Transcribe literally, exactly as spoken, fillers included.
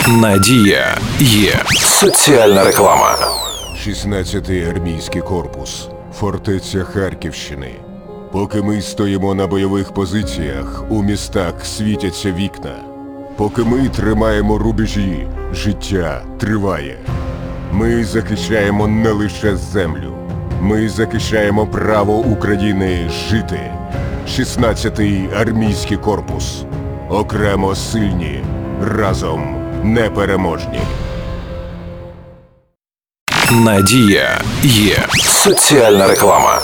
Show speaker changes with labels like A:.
A: Надія є соціальна реклама.
B: шістнадцятий армійський корпус. Фортеця Харківщини. Поки ми стоїмо на бойових позиціях, у містах світяться вікна. Поки ми тримаємо рубежі, життя триває. Ми захищаємо не лише землю. Ми захищаємо право України жити. шістнадцятий армійський корпус. Окремо сильні, разом непереможні.
A: Надія є соціальна реклама.